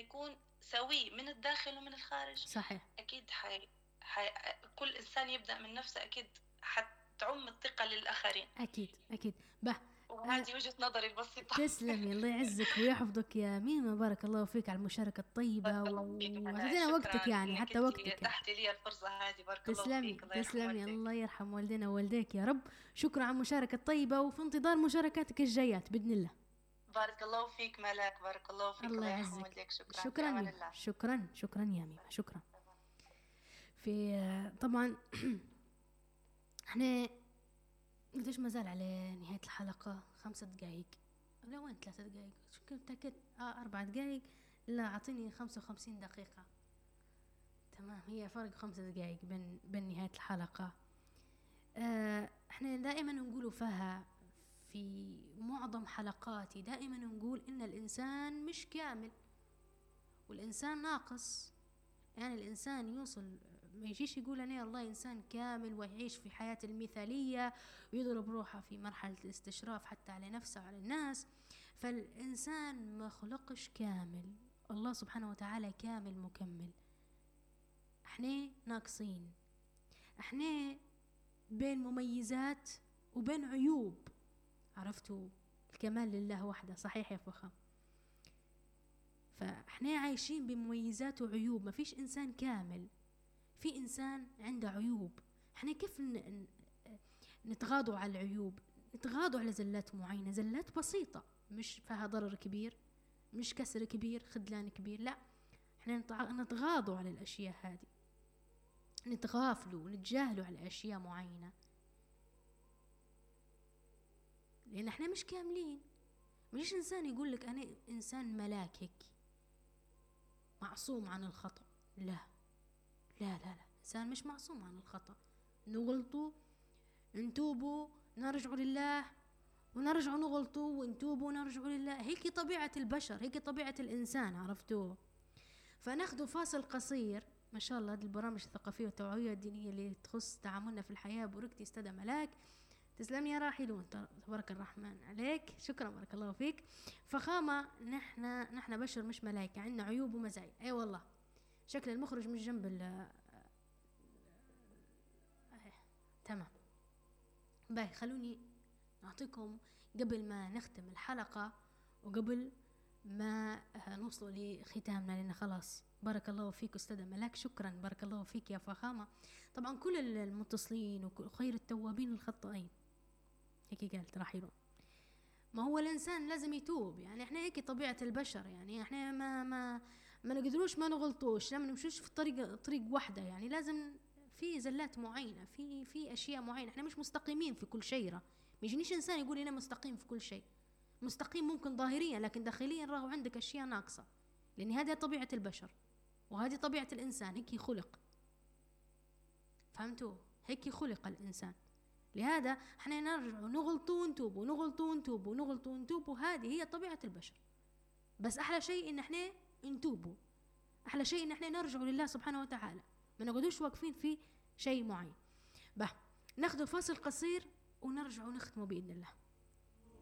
يكون سوي من الداخل ومن الخارج. صحيح. أكيد كل إنسان يبدأ من نفسه، أكيد حتعم الثقة للآخرين. أكيد أكيد. به وهذه وجهة نظري البسيطة. تسلمي، الله يعزك ويحفظك يا ميمة، بارك الله فيك على المشاركة الطيبة وأعطينا وقتك، يعني حتى وقتك تحتي لي الفرصة هذه. بارك الله تسلمي فيك. تسلمي، الله يرحم والدينا ووالديك يا رب. شكرا على المشاركة الطيبة، وفي انتظار مشاركاتك الجايات بإذن الله. بارك الله فيك ملاك، بارك الله فيك. الله يعزك. شكرا يا ميمة، شكرا. في طبعا احنا قديش ما زال على نهاية الحلقة 5 دقائق، لا وين 3 دقائق، كنت متأكد 4 دقائق، لا أعطيني 55 دقيقة. تمام، هي فرق 5 دقائق بين نهاية الحلقة. احنا دائما نقولوا فيها في معظم حلقاتي، دائما نقول إن الإنسان مش كامل والإنسان ناقص. يعني الإنسان يوصل، ما يجيش يقول أنا الله إنسان كامل ويعيش في حياة المثالية ويضرب روحه في مرحلة الاستشراف حتى على نفسه وعلى الناس. فالإنسان ما خلقش كامل، الله سبحانه وتعالى كامل مكمل. احنا ناقصين، احنا بين مميزات وبين عيوب. عرفتوا الكمال لله وحده، صحيح يا فخام؟ فاحنا عايشين بمميزات وعيوب، ما فيش انسان كامل، في انسان عنده عيوب. احنا كيف نتغاضوا على العيوب؟ نتغاضوا على زلات معينة، زلات بسيطة مش فيها ضرر كبير، مش كسر كبير، خذلان كبير، لا، احنا نتغاضوا على الاشياء هذه، نتغافلوا ونتجاهلوا على اشياء معينة، لان احنا مش كاملين. مش انسان يقول لك انا انسان ملاك هيك معصوم عن الخطأ، لا لا لا لا، انسان مش معصوم عن الخطأ. نغلطوا، نتوبوا، نرجعوا لله، ونرجعوا نغلطوا ونتوبوا ونرجعوا لله. هيك طبيعة البشر، هيك طبيعة الإنسان، عرفتوه؟ فناخذوا فاصل قصير. ما شاء الله هذه البرامج الثقافية والتوعوية الدينية اللي تخص تعاملنا في الحياة بوركتي استدى ملاك. تسلم يا راحل، وانت تبارك الرحمن عليك، شكرا بارك الله فيك. فخامة نحن بشر مش ملائكة، عندنا عيوب ومزايا. اي والله، شكل المخرج مش جنب تمام. باي، خلوني أعطيكم قبل ما نختم الحلقة وقبل ما نوصل لختامنا، لأن خلاص. بارك الله فيك أستاذة ملاك، شكرا بارك الله فيك يا فخامة. طبعا كل المتصلين وخير التوابين الخطائين، هيك قالت راحيرون. ما هو الإنسان لازم يتوب، يعني احنا هيك طبيعة البشر، يعني احنا ما نقدروش ما نغلطوش، لما نمشوش في طريق واحدة، يعني لازم في زلات معينة، في أشياء معينة. احنا مش مستقيمين في كل شيء. ما يجينيش إنسان يقول أنا مستقيم في كل شيء. مستقيم ممكن ظاهريا، لكن داخليا راهو عندك أشياء ناقصة، لأن هذه طبيعة البشر وهذه طبيعة الإنسان، هيك خلق. فهمتوا؟ هيك خلق الإنسان. لهذا احنا نرجع نغلطوا ونتوبوا، نغلطوا ونتوبوا، نغلطوا ونتوبوا، هذه هي طبيعة البشر. بس أحلى شيء إن احنا نتوبوا، أحلى شيء إن احنا نرجعوا لله سبحانه وتعالى، ما نقعدوش واقفين في شيء معين. ناخذ فاصل قصير ونرجع ونختموا بإذن الله.